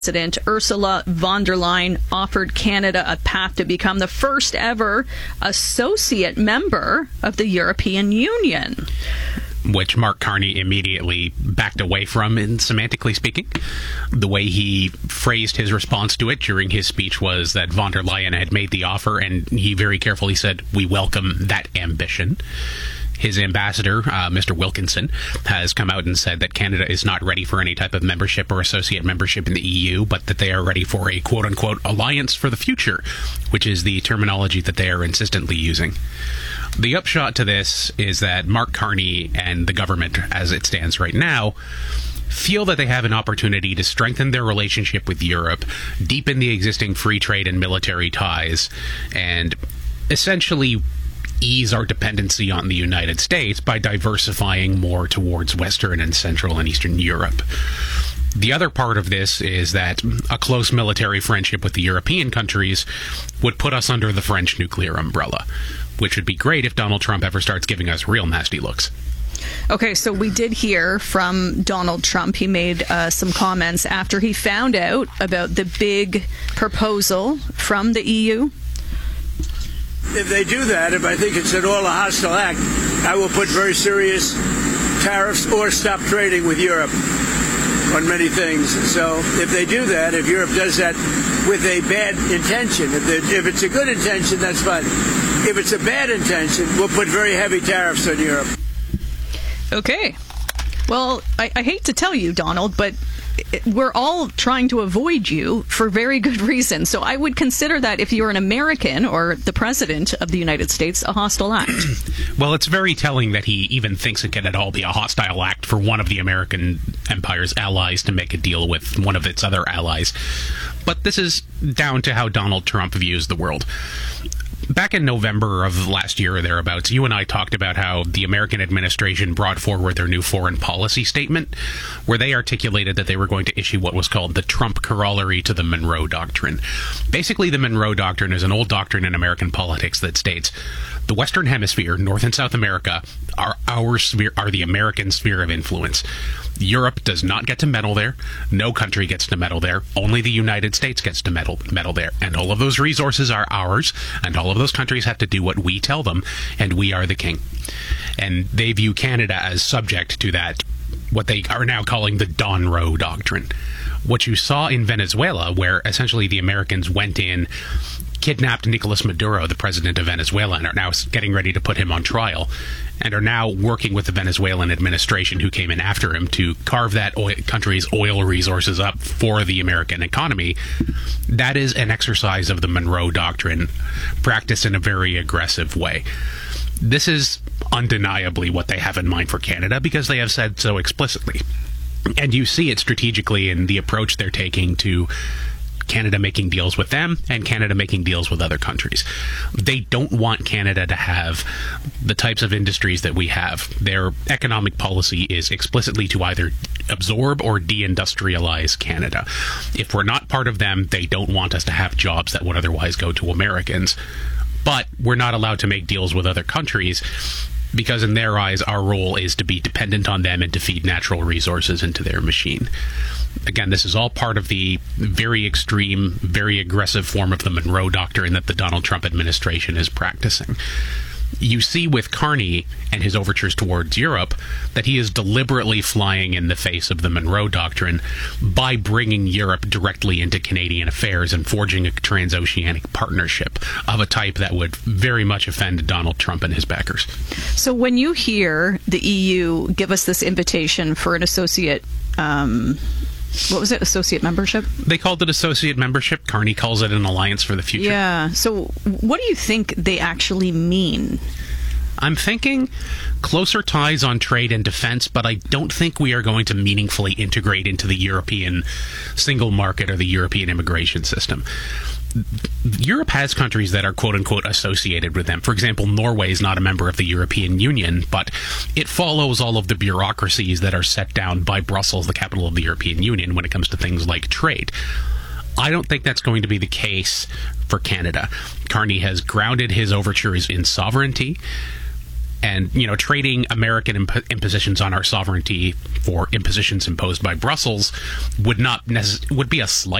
President Ursula von der Leyen offered Canada a path to become the first ever associate member of the European Union. Which Mark Carney immediately backed away from, in semantically speaking. The way he phrased his response to it during his speech was that von der Leyen had made the offer, and he very carefully said, "We welcome that ambition." His ambassador, Mr. Wilkinson, has come out and said that Canada is not ready for any type of membership or associate membership in the EU, but that they are ready for a quote-unquote alliance for the future, which is the terminology that they are insistently using. The upshot to this is that Mark Carney and the government, as it stands right now, feel that they have an opportunity to strengthen their relationship with Europe, deepen the existing free trade and military ties, and essentially ease our dependency on the United States by diversifying more towards Western and Central and Eastern Europe. The other part of this is that a close military friendship with the European countries would put us under the French nuclear umbrella, which would be great if Donald Trump ever starts giving us real nasty looks. Okay, so we did hear from Donald Trump. He made some comments after he found out about the big proposal from the EU. If they do that, if I think it's at all a hostile act, I will put very serious tariffs or stop trading with Europe on many things. So if they do that, if Europe does that with a bad intention, if it's a good intention, that's fine. If it's a bad intention, we'll put very heavy tariffs on Europe. Okay. Well, I hate to tell you, Donald, but we're all trying to avoid you for very good reason. So I would consider that, if you're an American or the president of the United States, a hostile act. Well, it's very telling that he even thinks it can at all be a hostile act for one of the American empire's allies to make a deal with one of its other allies. But this is down to how Donald Trump views the world. Back in November of last year or thereabouts, you and I talked about how the American administration brought forward their new foreign policy statement, where they articulated that they were going to issue what was called the Trump corollary to the Monroe Doctrine. Basically, the Monroe Doctrine is an old doctrine in American politics that states the Western Hemisphere, North and South America, are the American sphere of influence. Europe does not get to meddle there. No country gets to meddle there. Only the United States gets to meddle there. And all of those resources are ours, and all of those countries have to do what we tell them, and we are the king. And they view Canada as subject to that, what they are now calling the Donroe Doctrine. What you saw in Venezuela, where essentially the Americans went in, kidnapped Nicolas Maduro, the president of Venezuela, and are now getting ready to put him on trial, and are now working with the Venezuelan administration who came in after him to carve that country's oil resources up for the American economy. That is an exercise of the Monroe Doctrine, practiced in a very aggressive way. This is undeniably what they have in mind for Canada, because they have said so explicitly. And you see it strategically in the approach they're taking to Canada making deals with them and Canada making deals with other countries. They don't want Canada to have the types of industries that we have. Their economic policy is explicitly to either absorb or deindustrialize Canada. If we're not part of them, they don't want us to have jobs that would otherwise go to Americans. But we're not allowed to make deals with other countries because in their eyes, our role is to be dependent on them and to feed natural resources into their machine. Again, this is all part of the very extreme, very aggressive form of the Monroe Doctrine that the Donald Trump administration is practicing. You see with Carney and his overtures towards Europe that he is deliberately flying in the face of the Monroe Doctrine by bringing Europe directly into Canadian affairs and forging a transoceanic partnership of a type that would very much offend Donald Trump and his backers. So when you hear the EU give us this invitation for an associate what was it? Associate membership? They called it associate membership. Carney calls it an alliance for the future. Yeah. So what do you think they actually mean? I'm thinking closer ties on trade and defense, but I don't think we are going to meaningfully integrate into the European single market or the European immigration system. Europe has countries that are quote-unquote associated with them. For example, Norway is not a member of the European Union, but it follows all of the bureaucracies that are set down by Brussels, the capital of the European Union, when it comes to things like trade. I don't think that's going to be the case for Canada. Carney has grounded his overtures in sovereignty. And, trading American impositions on our sovereignty for impositions imposed by Brussels would be a slight